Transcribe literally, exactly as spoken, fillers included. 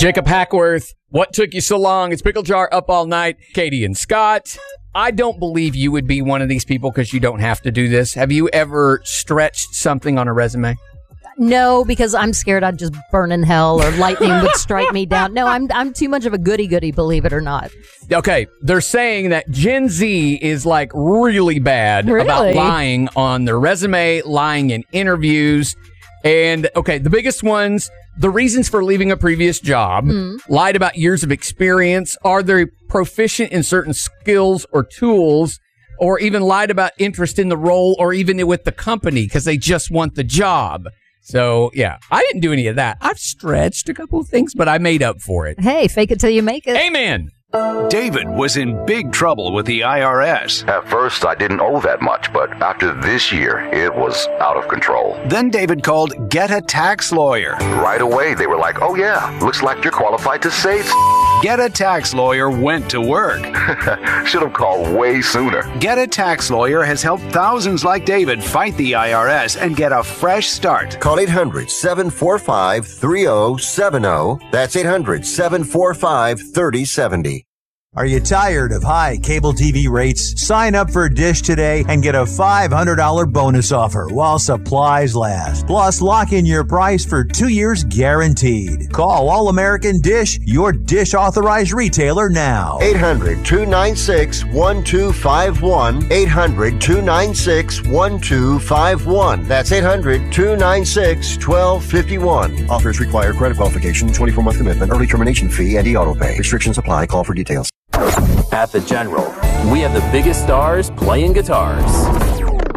Jacob Hackworth, what took you so long? It's Pickle Jar Up All Night. Katie and Scott. I don't believe you would be one of these people because you don't have to do this. Have you ever stretched something on a resume? No, because I'm scared I'd just burn in hell or lightning would strike me down. No, I'm I'm too much of a goody-goody, believe it or not. Okay, they're saying that Gen Z is like really bad Really? about lying on their resume, lying in interviews. And okay, the biggest ones, the reasons for leaving a previous job, Mm. lied about years of experience, are they proficient in certain skills or tools, or even lied about interest in the role or even with the company because they just want the job. So, yeah, I didn't do any of that. I've stretched a couple of things, but I made up for it. Hey, fake it till you make it. Amen. David was in big trouble with the I R S. At first, I didn't owe that much, but after this year, it was out of control. Then David called Get a Tax Lawyer. Right away, they were like, oh yeah, looks like you're qualified to save. Get a Tax Lawyer went to work. Should have called way sooner. Get a Tax Lawyer has helped thousands like David fight the I R S and get a fresh start. Call eight hundred, seven four five, three oh seven oh. That's eight hundred, seven four five, three oh seven oh. Are you tired of high cable T V rates? Sign up for Dish today and get a five hundred dollars bonus offer while supplies last. Plus, lock in your price for two years guaranteed. Call All American Dish, your Dish authorized retailer now. eight hundred, two nine six, one two five one. eight hundred, two nine six, one two five one. That's eight hundred, two nine six, one two five one. Offers require credit qualification, twenty-four month commitment, early termination fee, and e-auto pay. Restrictions apply. Call for details. At the General, we have the biggest stars playing guitars.